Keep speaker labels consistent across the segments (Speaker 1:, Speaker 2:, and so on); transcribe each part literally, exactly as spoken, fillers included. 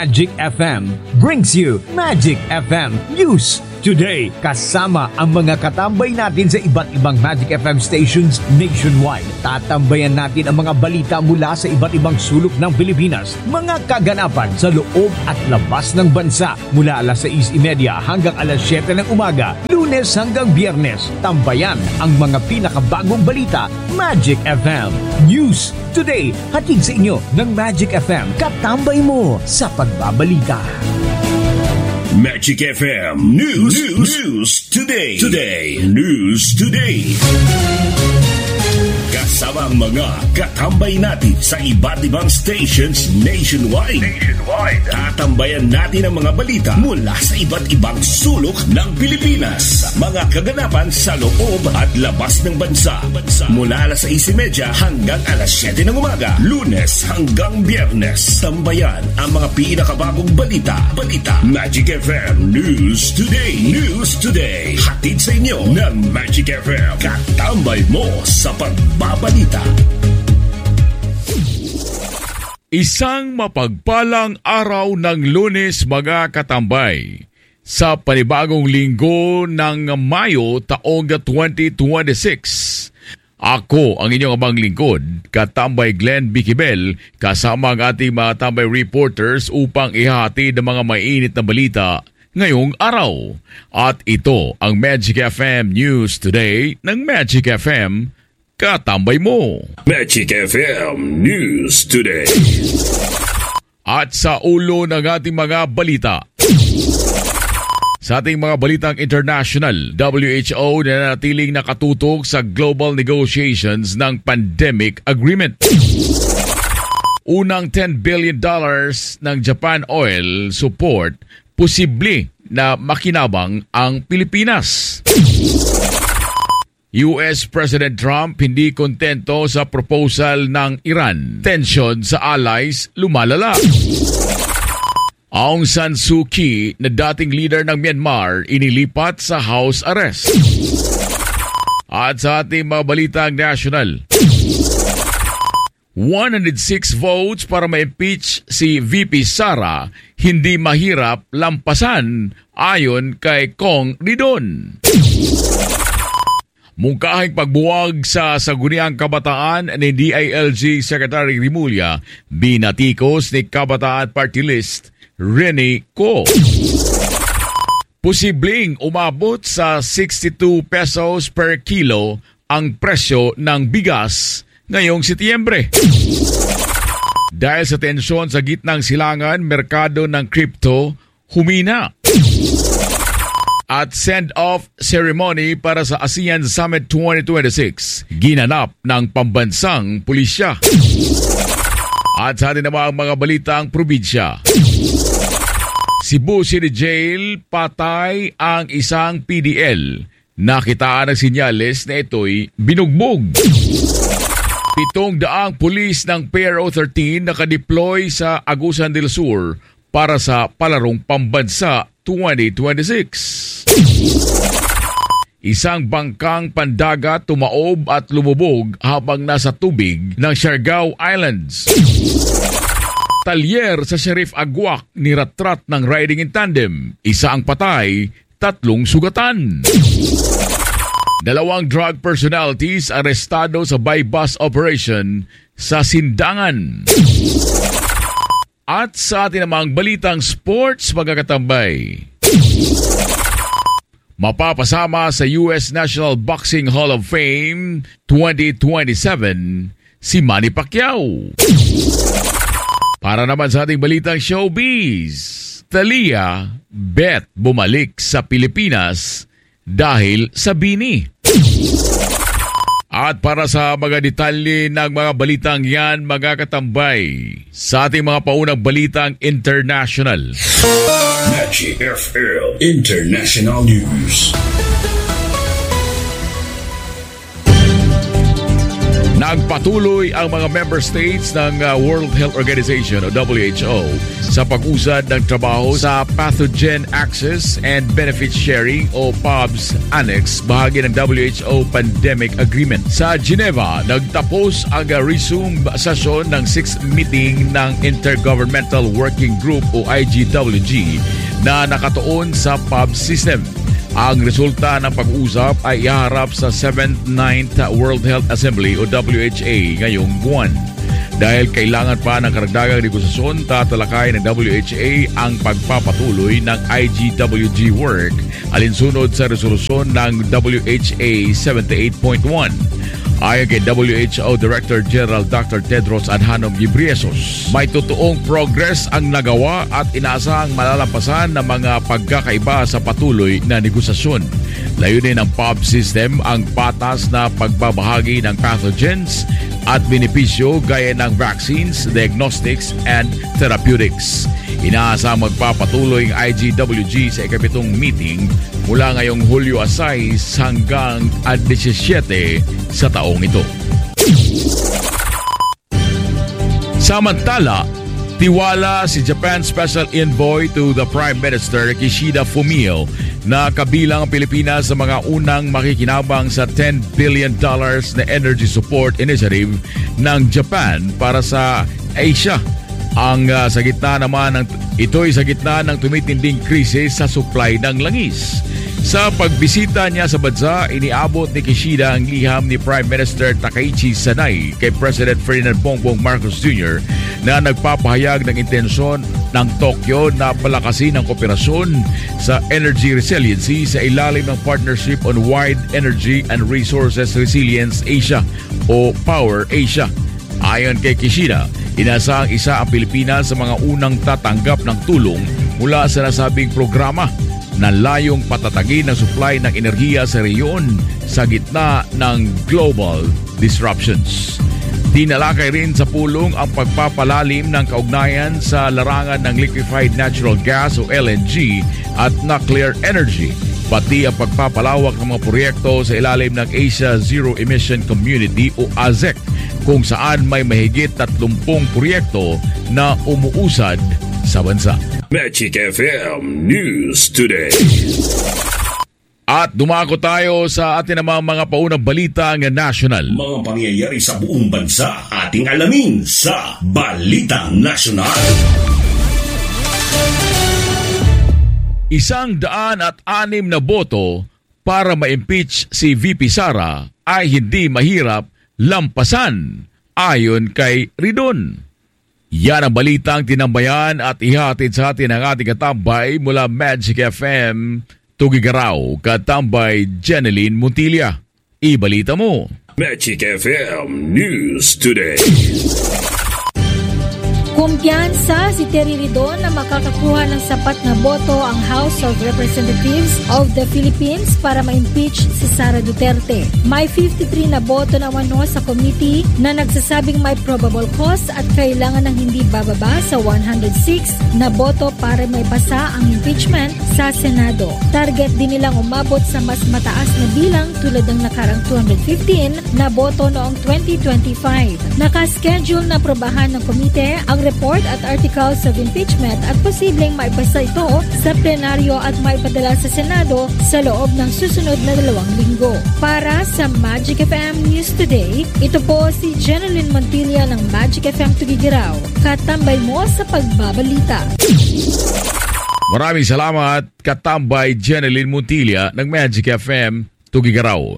Speaker 1: Magic F M brings you Magic F M News Today. Kasama ang mga katambay natin sa iba't ibang Magic F M stations nationwide. Tatambayan natin ang mga balita mula sa iba't ibang sulok ng Pilipinas. Mga kaganapan sa loob at labas ng bansa mula alas sais trenta hanggang alas siyete ng umaga, Lunes hanggang Biyernes. Tambayan ang mga pinakabagong balita. Magic F M News Today, hatid sa inyo ng Magic F M. Katambay mo sa pagbabalita.
Speaker 2: Magic F M News, News, News Today. Today, News Today. Kasama ang mga katambay natin sa iba't ibang stations nationwide. Nationwide. Tatambayan natin ang mga balita mula sa iba't ibang sulok ng Pilipinas. Mga kaganapan sa loob at labas ng bansa. Mula alas sais trenta hanggang alas siyete ng umaga, Lunes hanggang Biyernes. Tambayan ang mga pinakabagong balita. Balita. Magic F M News Today. News Today. Hatid sa inyo ng Magic F M. Katambay mo sa pagbabalita.
Speaker 3: Isang mapagpalang araw ng Lunes, mga katambay. Sa panibagong linggo ng Mayo taong twenty twenty-six. Ako ang inyong abang lingkod, Katambay Glenn Bikibel, kasama ang ating mga tambay reporters upang ihahatid ang mga mainit na balita ngayong araw. At ito ang Magic F M News Today ng Magic F M. Katambay mo.
Speaker 2: Magic F M News Today.
Speaker 3: At sa ulo ng ating mga balita. Sa ating mga balitang international, W H O na nanatiling nakatutok sa global negotiations ng pandemic agreement. Unang ten billion dollars ng Japan Oil support, posible na makinabang ang Pilipinas. U S President Trump hindi kontento sa proposal ng Iran. Tensyon sa allies lumalala. Aung San Suu Kyi na dating leader ng Myanmar inilipat sa house arrest. At sa ating mga balitang national, one hundred six votes para ma-impeach si V P Sara hindi mahirap lampasan ayon kay Kong Ridon. Mungkahing pagbuwag sa Sangguniang Kabataan ni D I L G Secretary Rimulya, binatikos ni Kabataan Party List Rene Co. Posibleng umabot sa sixty-two pesos per kilo ang presyo ng bigas ngayong Setyembre. Dahil sa tensyon sa gitnang silangan, merkado ng crypto humina. At send-off ceremony para sa ASEAN Summit twenty twenty-six, ginanap ng pambansang pulisya. At sa atin naman ang mga balitang probinsya. Cebu City Jail, patay ang isang P D L. Nakitaan ng sinyales na ito'y binugbog. Pitong daang pulis ng P R O thirteen nakadeploy sa Agusan del Sur para sa palarong pambansa twenty twenty-six. Isang bangkang pandagat tumaob at lumubog habang nasa tubig ng Siargao Islands. Talyer sa Sheriff Aguac niratrat ng riding in tandem. Isa ang patay, tatlong sugatan. Dalawang drug personalities arestado sa buy-bus operation sa Sindangan. At sa atin namang balitang sports, magkakatambay. Mapapasama sa U S National Boxing Hall of Fame twenty twenty-seven si Manny Pacquiao. Para naman sa ating balitang showbiz, Thalia, bet bumalik sa Pilipinas dahil sa Bini. At para sa mga detalye ng mga balitang yan, mga katambay, sa ating mga paunang balitang international.
Speaker 2: Magic F M International News.
Speaker 3: Nagpatuloy ang mga member states ng uh, World Health Organization o W H O sa pag-usad ng trabaho sa Pathogen Access and Benefit Sharing o P A B S Annex, bahagi ng W H O Pandemic Agreement. Sa Geneva, nagtapos ang uh, resume session ng sixth meeting ng Intergovernmental Working Group o I G W G na nakatuon sa P A B S system. Ang resulta ng pag-uusap ay iharap sa seventh ninth World Health Assembly o W H A ngayong buwan. Dahil kailangan pa ng karagdagang negosasyon, tatalakay ng W H A ang pagpapatuloy ng I G W G work alinsunod sa resolusyon ng W H A seventy-eight point one. Ayon kay W H O Director General Doctor Tedros Adhanom Ghebreyesus, may totoong progress ang nagawa at inaasahang malalampasan ng mga pagkakaiba sa patuloy na negosasyon. Layunin ng P A B S system ang patas na pagbabahagi ng pathogens at benepisyo gaya ng vaccines, diagnostics, and therapeutics. Inaasahang magpapatuloy ang I G W G sa ikapitong meeting mula ngayong Hulyo six hanggang seventeen sa taong ito. Samantala, tiwala si Japan Special Envoy to the Prime Minister Kishida Fumio na kabilang ang Pilipinas sa mga unang makikinabang sa ten billion dollars na energy support initiative ng Japan para sa Asia. Ang uh, sa gitna naman ng ito'y sa gitna ng tumitinding krisis sa supply ng langis. Sa pagbisita niya sa bansa, iniabot ni Kishida ang liham ni Prime Minister Takaichi Sanai kay President Ferdinand Bongbong Marcos Junior na nagpapahayag ng intensyon ng Tokyo na palakasin ang kooperasyon sa energy resiliency sa ilalim ng Partnership on Wide Energy and Resources Resilience Asia o Power Asia. Ayon kay Kishida, inasahang isa ang Pilipinas sa mga unang tatanggap ng tulong mula sa nasabing programa na layong patatagin ng supply ng enerhiya sa rehiyon sa gitna ng global disruptions. Tinalakay rin sa pulong ang pagpapalalim ng kaugnayan sa larangan ng liquefied natural gas o L N G at nuclear energy, pati ang pagpapalawak ng mga proyekto sa ilalim ng Asia Zero Emission Community o A Z E C, kung saan may mahigit tatlumpung proyekto na umuusad sa bansa.
Speaker 2: Magic F M News Today.
Speaker 3: At dumako tayo sa atin namang mga paunang balita ng national.
Speaker 2: Mga pangyayari sa buong bansa ating alamin sa Balitang Nasyonal.
Speaker 3: Isang daan at anim na boto para ma-impeach si V P Sara ay hindi mahirap lampasan ayon kay Ridon. Yan ang balitang tinambayan at ihatid sa atin ang ating katambay mula Magic F M Tugigaraw, katambay Jeneline Montilla. Ibalita mo.
Speaker 2: Magic F M News Today.
Speaker 4: Kumpiyansa si Terry Ridon na makakakuha ng sapat na boto ang House of Representatives of the Philippines para ma-impeach si Sara Duterte. May fifty-three na boto naman no sa committee na nagsasabing may probable cause at kailangan ng hindi bababa sa one hundred six na boto para may pasa ang impeachment sa Senado. Target din nilang umabot sa mas mataas na bilang tulad ng nakarang two hundred fifteen na boto noong twenty twenty-five. Nakaschedule na aprobahan ng komite ang report at articles of impeachment at posibleng maipasa ito sa plenaryo at maipadala sa Senado sa loob ng susunod na dalawang linggo. Para sa Magic F M News Today, ito po si Jeneline Montilla ng Magic F M Tugigaraw. Katambay mo sa pagbabalita.
Speaker 3: Maraming salamat, katambay Jeneline Montilla ng Magic F M Tugigaraw.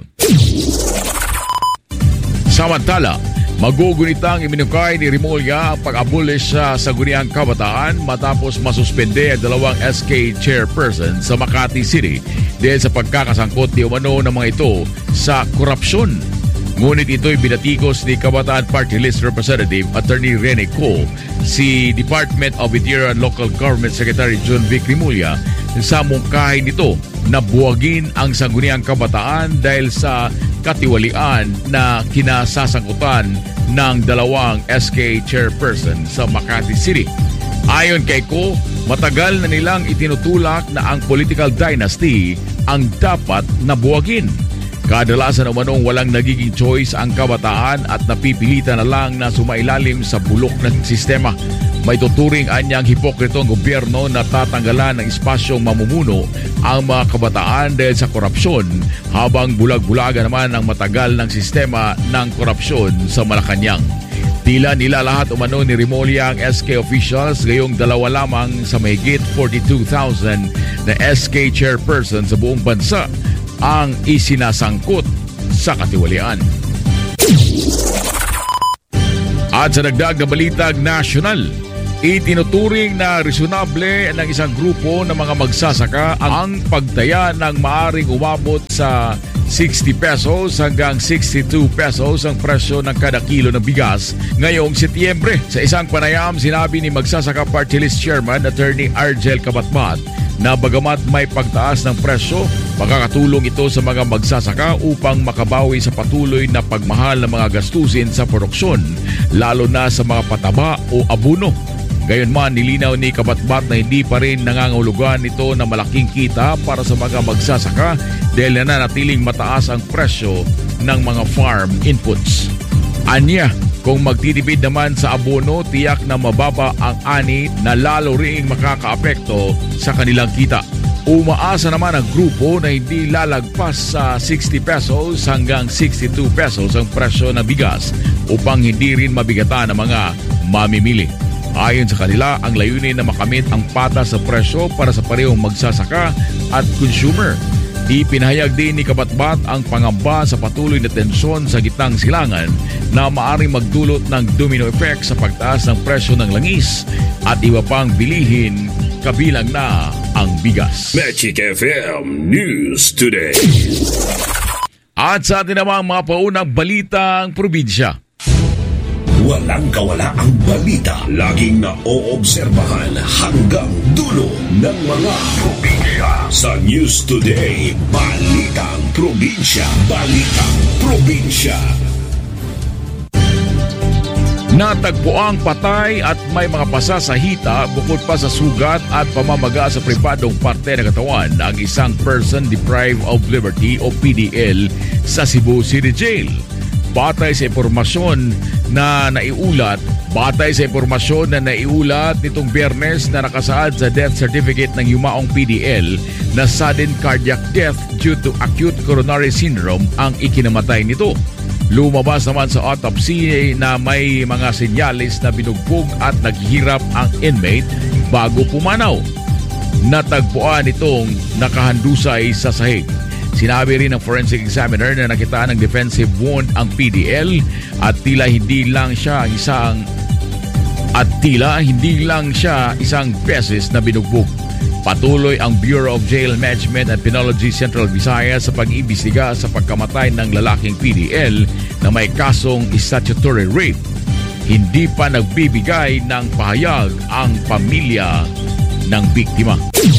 Speaker 3: Samantala, magugunitang iminukay ni Rimulya ang pag-abolish sa Sangguniang Kabataan matapos masuspende ang dalawang S K chairperson sa Makati City dahil sa pagkakasangkot di umano ng mga ito sa korupsyon. Ngunit ito'y binatikos ni Kabataan Party List Representative Attorney Rene Co, si Department of Interior and Local Government Secretary John Vic Rimulya sa mungkahi nito na buwagin ang Sangguniang Kabataan dahil sa katiwalian na kinasasangkutan ng dalawang S K chairperson sa Makati City. Ayon kay Co, matagal na nilang itinutulak na ang political dynasty ang dapat na buwagin. Kadalasan umanong walang nagiging choice ang kabataan at napipilitan na lang na sumailalim sa bulok ng sistema. May tuturing anyang hipokrito ang gobyerno na tatanggalan ng espasyong mamumuno ang mga kabataan dahil sa korupsyon, habang bulag-bulaga naman ang matagal ng sistema ng korupsyon sa Malacanang. Tila nila lahat umano ni Remulla ang S K officials, gayong dalawa lamang sa mahigit forty-two thousand na S K chairperson sa buong bansa ang isinasangkot sa katiwalian. At sa dagdag na balitag nasyonal, itinuturing na reasonable ng isang grupo ng mga magsasaka ang pagtaya ng maaring umabot sa sixty pesos hanggang sixty-two pesos ang presyo ng kada kilo ng bigas ngayong Setyembre. Sa isang panayam, sinabi ni Magsasaka Party List Chairman Attorney Argel Cabatbat na bagamat may pagtaas ng presyo, makakatulong ito sa mga magsasaka upang makabawi sa patuloy na pagmahal ng mga gastusin sa produksyon, lalo na sa mga pataba o abono. Gayunman, nilinaw ni Cabatbat na hindi pa rin nangangahulugan ito na malaking kita para sa mga magsasaka dahil nananatiling mataas ang presyo ng mga farm inputs. Anya, kung magtitipid naman sa abono, tiyak na mababa ang ani na lalo ring makakaapekto sa kanilang kita. Umaasa naman ang grupo na hindi lalagpas sa sixty pesos hanggang sixty-two pesos ang presyo ng bigas upang hindi rin mabigatan ng mga mamimili. Ayon sa kanila, ang layunin na makamit ang patas sa presyo para sa parehong magsasaka at consumer. Ipinahayag din ni Cabatbat ang pangamba sa patuloy na tensyon sa gitnang silangan na maaaring magdulot ng domino effect sa pagtaas ng presyo ng langis at iba pang bilihin, kabilang na ang bigas.
Speaker 2: Magic F M News Today.
Speaker 3: At sa atin namang mga paunang balitang probinsya.
Speaker 2: Walang kawala ang balita. Laging na-oobserbahan hanggang dulo ng mga probinsya. Sa News Today, Balitang Probinsya. Balitang Probinsya.
Speaker 3: Natagpuang patay at may mga pasa sa hita bukod pa sa sugat at pamamaga sa pribadong parte ng katawan ang isang person deprived of liberty o P D L sa Cebu City Jail. Batay sa impormasyon na naiulat, batay sa impormasyon na naiulat nitong Biyernes na nakasaad sa death certificate ng yumaong P D L na sudden cardiac death due to acute coronary syndrome ang ikinamatay nito. Lumabas naman sa autopsy na may mga senyales na binugbog at naghihirap ang inmate bago pumanaw. Natagpuan itong nakahandusay sa sahig. Sinabi rin ng forensic examiner na nakitaan ng defensive wound ang P D L at tila hindi lang siya isang at tila hindi lang siya isang beses na binugbog. Patuloy ang Bureau of Jail Management and Penology Central Visayas sa pag-iimbestiga sa pagkamatay ng lalaking P D L na may kasong statutory rape. Hindi pa nagbibigay ng pahayag ang pamilya ng biktima.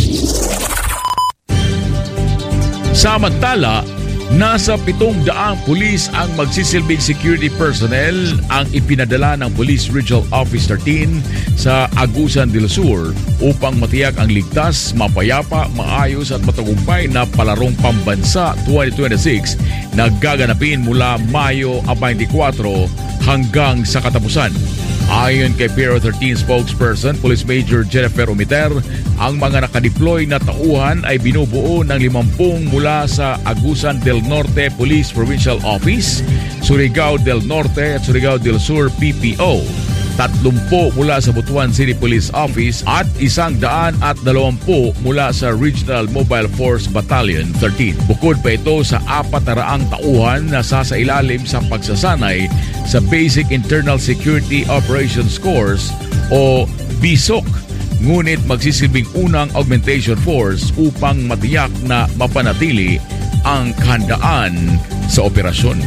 Speaker 3: Samantala, nasa pitong daang pulis ang magsisilbing security personnel ang ipinadala ng Police Regional Office thirteen sa Agusan del Sur upang matiyak ang ligtas, mapayapa, maayos at matagumpay na palarong pambansa twenty twenty-six na gaganapin mula Mayo twenty-four hanggang sa katapusan. Ayon kay P R O thirteen spokesperson, Police Major Jennifer Umiter, ang mga nakadeploy na tauhan ay binubuo ng limampung mula sa Agusan del Norte Police Provincial Office, Surigao del Norte at Surigao del Sur P P O, tatlumpu mula sa Butuan City Police Office at isang daan at dalawampu mula sa Regional Mobile Force Battalion thirteen. Bukod pa ito sa apat na raang tauhan na sasailalim sa pagsasanay sa Basic Internal Security Operations Course o B S O C. Ngunit magsisilbing unang augmentation force upang matiyak na mapanatili ang kahandaan sa operasyon.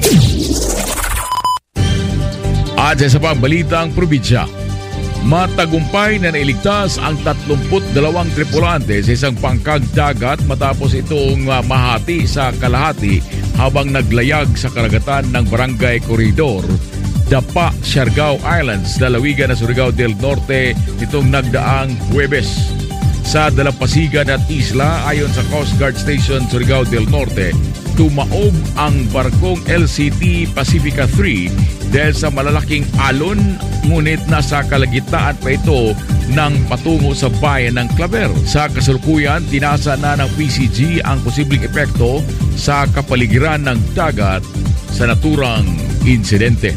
Speaker 3: At sa pang balitang probinsya, matagumpay na nailigtas ang tatlumput dalawang tripulante sa isang pangkag dagat matapos itong uh, mahati sa kalahati habang naglayag sa karagatan ng Barangay Corridor, Dapa, Siargao Islands, lalawigan ng Surigao del Norte nitong nagdaang Huwebes. Sa dalampasigan at isla, ayon sa Coast Guard Station Surigao del Norte, tumaob ang barkong L C T Pacifica three dahil sa malalaking alon, ngunit nasa kalagitnaan pa ito ng patungo sa bayan ng Claver. Sa kasalukuyan, tinasa na ng P C G ang posibleng epekto sa kapaligiran ng dagat sa naturang insidente.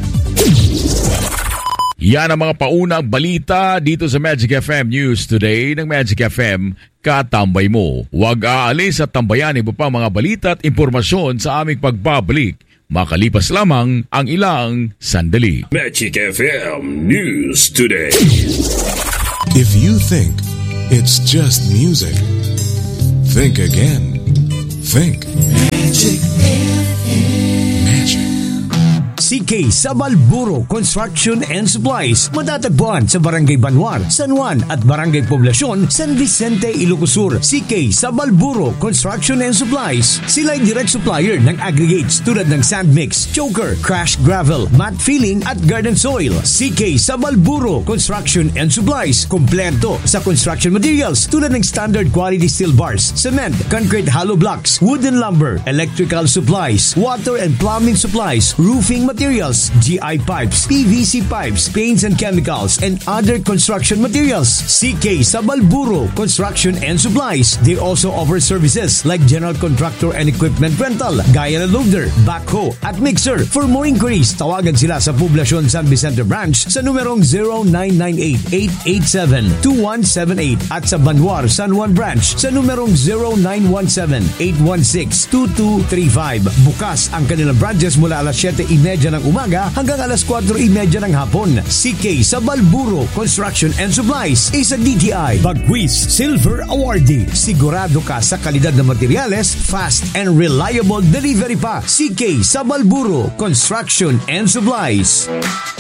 Speaker 3: Yan ang mga paunang balita dito sa Magic F M News Today ng Magic F M. Katambay mo. Huwag aalis at tambayan iba pa mga balita at impormasyon sa aming pagbabalik. Makalipas lamang ang ilang sandali.
Speaker 2: Magic F M News Today.
Speaker 5: If you think it's just music, think again. Think Magic F M. Magic.
Speaker 1: C K Sabalburo Construction and Supplies, matatagpuan sa Barangay Banwar, San Juan at Barangay Poblacion, San Vicente, Ilocos Sur. C K Sabalburo Construction and Supplies. Sila'y direct supplier ng aggregates tulad ng sand mix, choker, crash gravel, mat filling at garden soil. C K Sabalburo Construction and Supplies. Kompleto sa construction materials tulad ng standard quality steel bars, cement, concrete hollow blocks, wooden lumber, electrical supplies, water and plumbing supplies, roofing materials, G I pipes, P V C pipes, paints and chemicals, and other construction materials. C K Sabalburo Construction and Supplies. They also offer services like general contractor and equipment rental, gaya na loader, backhoe, at mixer. For more inquiries, tawagan sila sa Poblacion San Vicente Branch sa numerong zero nine nine eight, eight eight seven, two one seven eight at sa Banwar San Juan Branch sa numerong zero nine one seven, eight one six, two two three five. Bukas ang kanilang branches mula alas siyete thirty ng umaga hanggang alas four thirty ng hapon. C K Sabalburo Construction and Supplies is a D T I Pag-Quiz Silver Awardee. Sigurado ka sa kalidad ng materyales, fast and reliable delivery pa. C K Sabalburo Construction and Supplies.